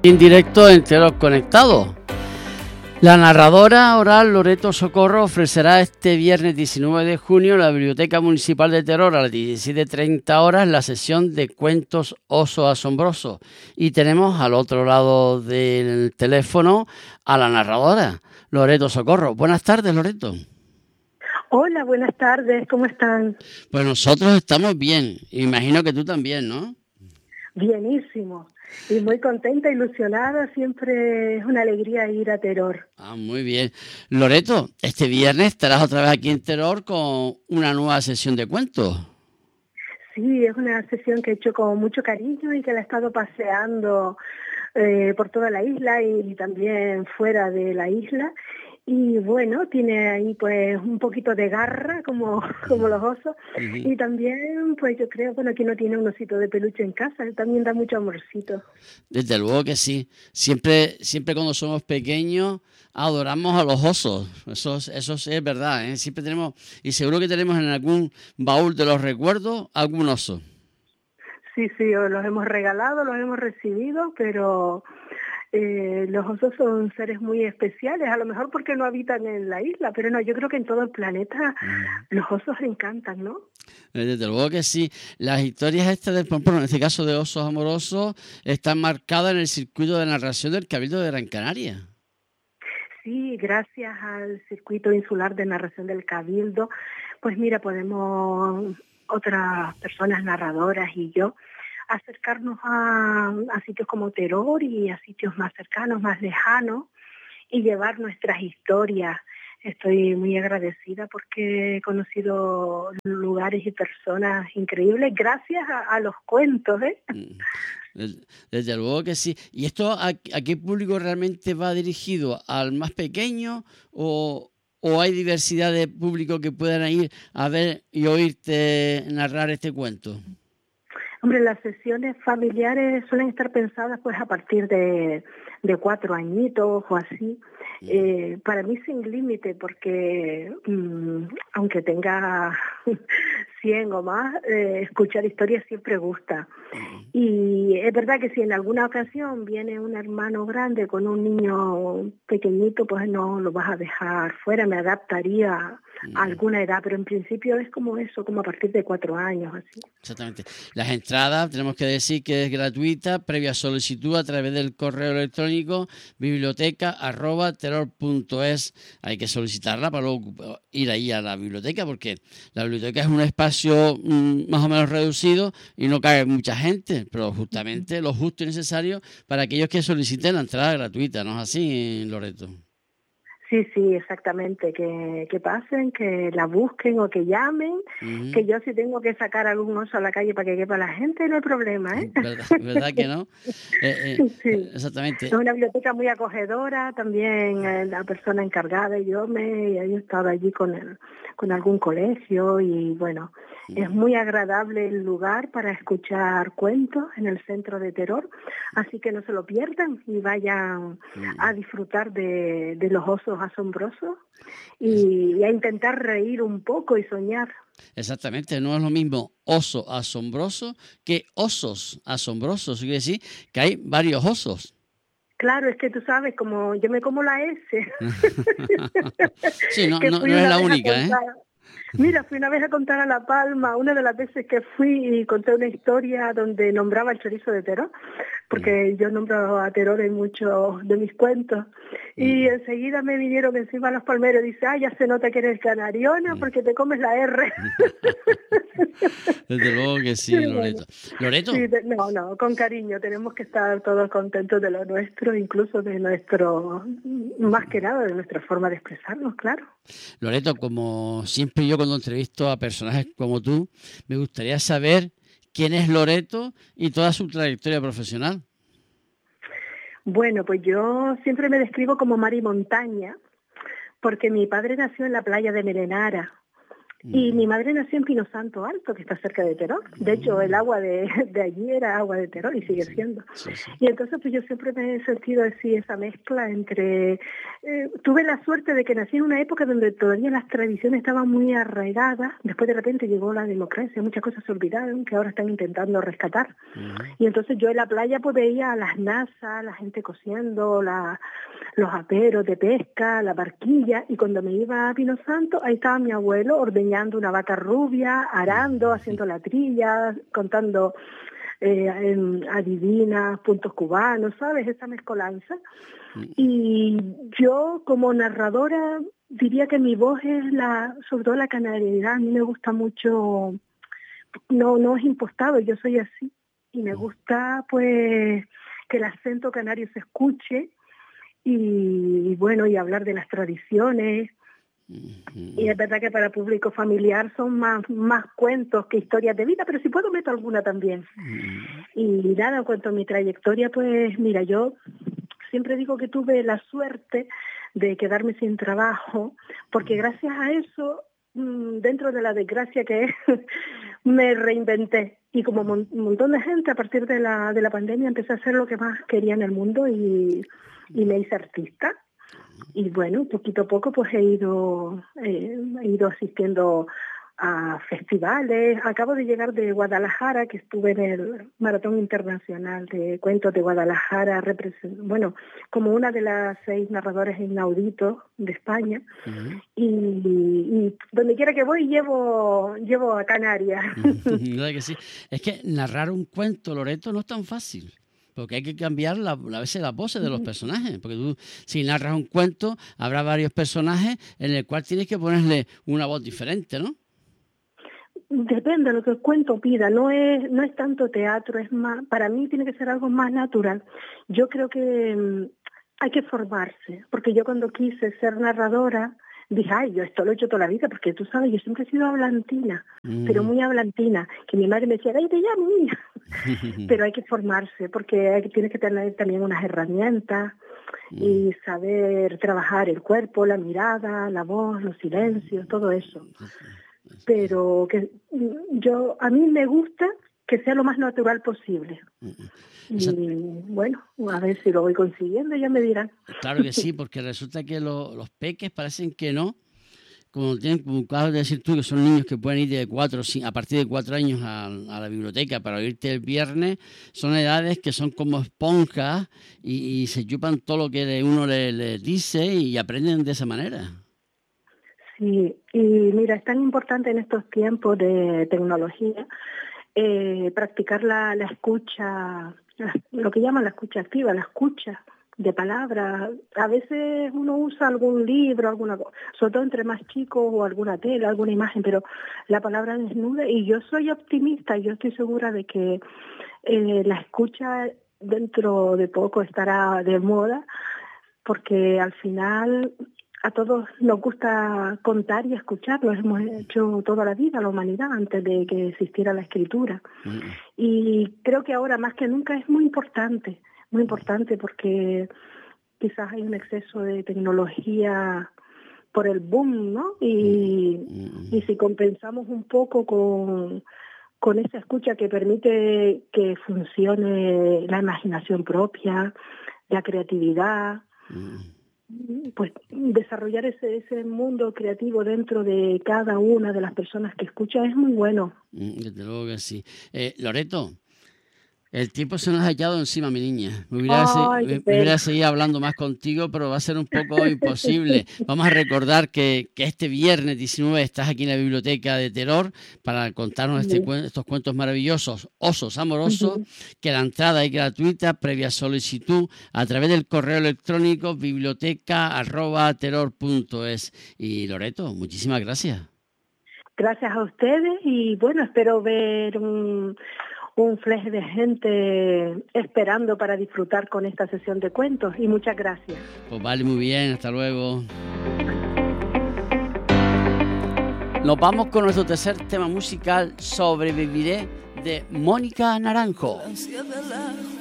En directo en Terror Conectado. La narradora oral Loreto Socorro ofrecerá este viernes 19 de junio en la Biblioteca Municipal de Terror a las 17:30 horas la sesión de cuentos Oso Asombroso. Y tenemos al otro lado del teléfono a la narradora, Loreto Socorro. Buenas tardes, Loreto. Hola, buenas tardes, ¿cómo están? Pues nosotros estamos bien, imagino que tú también, ¿no? Bienísimo, y muy contenta, ilusionada, siempre es una alegría ir a Terror. Ah, muy bien. Loreto, este viernes estarás otra vez aquí en Terror con una nueva sesión de cuentos. Sí, es una sesión que he hecho con mucho cariño y que la he estado paseando por toda la isla y también fuera de la isla. Y bueno, tiene ahí pues un poquito de garra como los osos. Uh-huh. Y también pues yo creo, bueno, que no tiene un osito de peluche en casa, él también da mucho amorcito. Desde luego que sí. Siempre cuando somos pequeños adoramos a los osos. Eso es verdad, ¿eh? Siempre tenemos, y seguro que tenemos en algún baúl de los recuerdos algún oso. Sí, los hemos regalado, los hemos recibido, pero los osos son seres muy especiales, a lo mejor porque no habitan en la isla, pero no, yo creo que en todo el planeta los osos encantan, ¿no? Desde luego que sí. Las historias estas, por ejemplo, en este caso de Osos Amorosos, están marcadas en el circuito de narración del Cabildo de Gran Canaria. Sí, gracias al circuito insular de narración del Cabildo, pues mira, podemos, otras personas narradoras y yo, acercarnos a sitios como Terror y a sitios más cercanos, más lejanos, y llevar nuestras historias. Estoy muy agradecida porque he conocido lugares y personas increíbles gracias a los cuentos, ¿eh? Desde luego que sí. ¿Y esto a qué público realmente va dirigido? ¿Al más pequeño o hay diversidad de público que puedan ir a ver y oírte narrar este cuento? Hombre, las sesiones familiares suelen estar pensadas pues a partir de 4 añitos o así. Para mí sin límite porque aunque tenga 100 o más, escuchar historias siempre gusta. Y es verdad que si en alguna ocasión viene un hermano grande con un niño pequeñito, pues no lo vas a dejar fuera, me adaptaría a alguna edad, pero en principio es como eso, como a partir de 4 años, así. Exactamente. Las entradas, tenemos que decir que es gratuita, previa solicitud a través del correo electrónico biblioteca@terror.es. Hay que solicitarla para luego ir ahí a la biblioteca, porque la biblioteca es un espacio más o menos reducido y no cabe mucha gente, pero justamente lo justo y necesario para aquellos que soliciten la entrada gratuita, ¿no es así, Loreto? Sí, exactamente, que pasen, que la busquen o que llamen, que yo si tengo que sacar algún oso a la calle para que quepa la gente, no hay problema, ¿eh? ¿Verdad que no? Sí. Exactamente. Es una biblioteca muy acogedora, también la persona encargada y yo he estado allí con algún colegio y bueno, es muy agradable el lugar para escuchar cuentos en el Centro de Terror, así que no se lo pierdan y vayan a disfrutar de los osos asombrosos y a intentar reír un poco y soñar. Exactamente, no es lo mismo oso asombroso que osos asombrosos. Quiere decir que hay varios osos. Claro, es que tú sabes, como yo me como la S, Sí, no que fui es una la vez a única, ¿eh? contar. Mira, fui una vez a contar a La Palma, una de las veces que fui y conté una historia donde nombraba el chorizo de Terror, porque yo nombro a Terror en muchos de mis cuentos. Y enseguida me vinieron encima los palmeros y dice, ya se nota que eres canariona porque te comes la R. Desde luego que sí, Loreto. ¿Loreto? Sí, no, con cariño. Tenemos que estar todos contentos de lo nuestro, incluso de nuestro, más que nada, de nuestra forma de expresarnos, claro. Loreto, como siempre yo cuando entrevisto a personajes como tú, me gustaría saber quién es Loreto y toda su trayectoria profesional. Bueno, pues yo siempre me describo como mar y montaña, porque mi padre nació en la playa de Melenara Y mi madre nació en Pino Santo Alto, que está cerca de Teror. De hecho, el agua de allí era agua de Teror y sigue siendo. Sí, sí. Y entonces pues yo siempre me he sentido así, esa mezcla entre... tuve la suerte de que nací en una época donde todavía las tradiciones estaban muy arraigadas. Después de repente llegó la democracia, muchas cosas se olvidaron que ahora están intentando rescatar. Y entonces yo en la playa pues veía a las nazas, la gente cosiendo, los aperos de pesca, la barquilla, y cuando me iba a Pino Santo, ahí estaba mi abuelo ordeñando una vaca rubia, arando, haciendo la trilla, contando adivinas, puntos cubanos, ¿sabes? Esa mezcolanza. Y yo como narradora diría que mi voz es sobre todo la canariedad. A mí me gusta mucho, no es impostado, yo soy así, y me gusta pues que el acento canario se escuche y bueno, y hablar de las tradiciones. Y es verdad que para público familiar son más cuentos que historias de vida, pero si puedo meto alguna también. Y nada, en cuanto a mi trayectoria, pues mira, yo siempre digo que tuve la suerte de quedarme sin trabajo, porque gracias a eso, dentro de la desgracia que es, me reinventé. Y como un montón de gente, a partir de la pandemia, empecé a hacer lo que más quería en el mundo y me hice artista. Y bueno, poquito a poco pues he ido asistiendo a festivales. Acabo de llegar de Guadalajara, que estuve en el Maratón Internacional de Cuentos de Guadalajara, como una de las 6 narradores inauditos de España. Y donde quiera que voy llevo a Canarias. ¿Verdad que sí? Es que narrar un cuento, Loreto, no es tan fácil. Porque hay que cambiar a veces las voces de los personajes. Porque tú, si narras un cuento, habrá varios personajes en el cual tienes que ponerle una voz diferente, ¿no? Depende de lo que el cuento pida. No es tanto teatro, es más, para mí tiene que ser algo más natural. Yo creo que hay que formarse. Porque yo cuando quise ser narradora, dije, yo esto lo he hecho toda la vida, porque tú sabes, yo siempre he sido hablantina, pero muy hablantina, que mi madre me decía, ¡ay, te llamo, niña! Pero hay que formarse, porque tienes que tener también unas herramientas y saber trabajar el cuerpo, la mirada, la voz, los silencios, todo eso. Pero que a mí me gusta que sea lo más natural posible. Y bueno, a ver si lo voy consiguiendo, ya me dirán. Claro que sí, porque resulta que los peques parecen que no, como acabas de decir tú, que son niños que pueden ir a partir de 4 años a la biblioteca para oírte el viernes, son edades que son como esponjas y se chupan todo lo que uno le dice y aprenden de esa manera. Sí, y mira, es tan importante en estos tiempos de tecnología practicar la escucha, lo que llaman la escucha activa, la escucha de palabras. A veces uno usa algún libro, sobre todo entre más chicos, o alguna tela, alguna imagen, pero la palabra desnuda, y yo soy optimista, yo estoy segura de que la escucha dentro de poco estará de moda, porque al final a todos nos gusta contar y escuchar, lo hemos hecho toda la vida, la humanidad, antes de que existiera la escritura. Y creo que ahora más que nunca es muy importante porque quizás hay un exceso de tecnología por el boom, ¿no? Y si compensamos un poco con esa escucha que permite que funcione la imaginación propia, la creatividad, pues desarrollar ese mundo creativo dentro de cada una de las personas que escucha es muy bueno. Desde luego que sí. Loreto, el tiempo se nos ha echado encima, mi niña. Me hubiera seguido hablando más contigo, pero va a ser un poco imposible. Vamos a recordar que este viernes 19 estás aquí en la Biblioteca de Teror para contarnos estos cuentos maravillosos, Osos Amorosos, que la entrada es gratuita, previa solicitud, a través del correo electrónico biblioteca@teror.es. Y Loreto, muchísimas gracias. Gracias a ustedes y bueno, espero ver un flash de gente esperando para disfrutar con esta sesión de cuentos y muchas gracias. Pues vale, muy bien, hasta luego. Nos vamos con nuestro tercer tema musical, Sobreviviré, de Mónica Naranjo. La ansia de la